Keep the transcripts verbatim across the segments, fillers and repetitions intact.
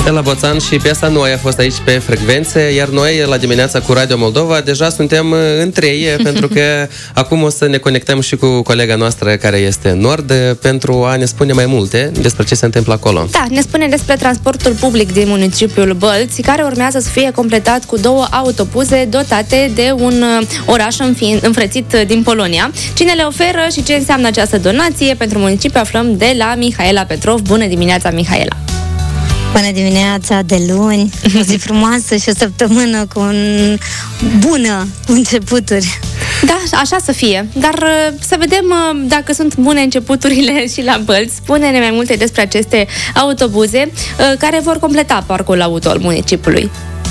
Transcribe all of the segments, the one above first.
Stella Boțan și piesa Noi a fost aici pe frecvențe, iar noi la dimineața cu Radio Moldova deja suntem în trei, pentru că acum o să ne conectăm și cu colega noastră care este în Nord pentru a ne spune mai multe despre ce se întâmplă acolo. Da, ne spune despre transportul public din municipiul Bălți, care urmează să fie completat cu două autobuze dotate de un oraș înfrățit din Polonia. Cine le oferă și ce înseamnă această donație pentru municipiu aflăm de la Mihaela Petrov. Bună dimineața, Mihaela! Bună dimineața de luni, o zi frumoasă și o săptămână cu un bună începuturi. Da, așa să fie, dar să vedem dacă sunt bune începuturile și la Bălți. Spune-ne mai multe despre aceste autobuze care vor completa parcul auto al municipiului.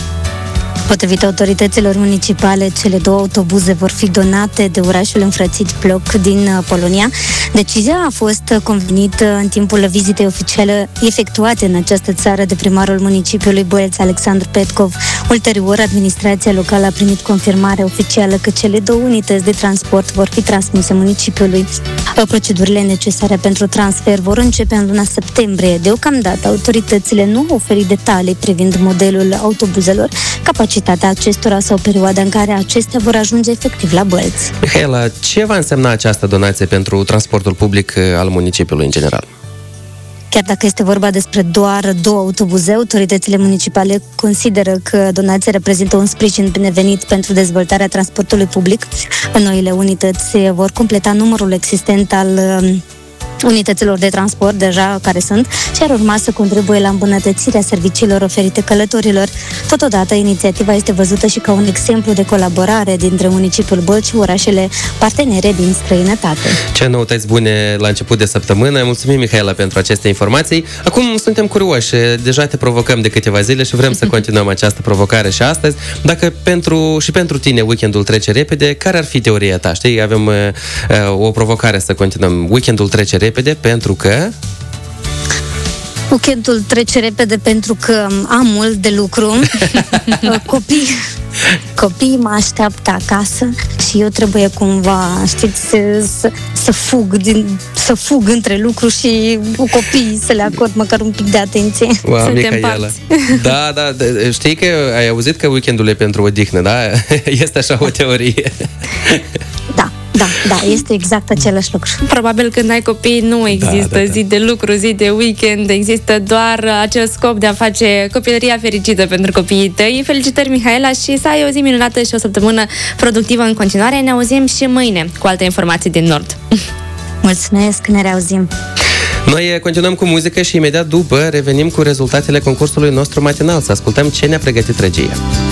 Potrivit autorităților municipale, cele două autobuze vor fi donate de orașul înfrățit Plock din Polonia. Decizia a fost convenită în timpul vizitei oficiale efectuate în această țară de primarul municipiului Bălți, Alexandru Petkov. Ulterior, administrația locală a primit confirmare oficială că cele două unități de transport vor fi transmise municipiului. Procedurile necesare pentru transfer vor începe în luna septembrie. Deocamdată, autoritățile nu au oferit detalii privind modelul autobuzelor, capacitatea acestora sau perioada în care acestea vor ajunge efectiv la Bălți. Mihaela, ce va însemna această donație pentru transportul public al municipiului în general? Chiar dacă este vorba despre doar două autobuze, autoritățile municipale consideră că donația reprezintă un sprijin binevenit pentru dezvoltarea transportului public. Noile unități vor completa numărul existent al unităților de transport deja care sunt și ar urma să contribuie la îmbunătățirea serviciilor oferite călătorilor. Totodată, inițiativa este văzută și ca un exemplu de colaborare dintre municipiul Bălți și orașele partenere din străinătate. Ce noutăți bune la început de săptămână. Mulțumim, Mihaela, pentru aceste informații. Acum suntem curioși, deja te provocăm de câteva zile și vrem să continuăm această provocare și astăzi. Dacă pentru, și pentru tine weekendul trece repede, care ar fi teoria ta? Știi, avem uh, o provocare să continuăm. Weekendul trece repede pentru că... Weekendul trece repede pentru că am mult de lucru. Copii, copiii mă așteaptă acasă și eu trebuie cumva, știți, să, să, să fug din, să fug între lucru și cu copiii, să le acord măcar un pic de atenție. Wow, Mihaela. Da, da, da, știi că ai auzit că weekendul e pentru odihnă, da? Este așa o teorie. Da. Da, da, este exact același lucru. Probabil când ai copii nu există da, da, da. zi de lucru, zi de weekend, există doar acel scop de a face copilăria fericită pentru copiii tăi. Felicitări, Mihaela, și să ai o zi minunată și o săptămână productivă în continuare. Ne auzim și mâine cu alte informații din Nord. Mulțumesc, ne reauzim. Noi continuăm cu muzică și imediat după revenim cu rezultatele concursului nostru matinal. Să ascultăm ce ne-a pregătit regia.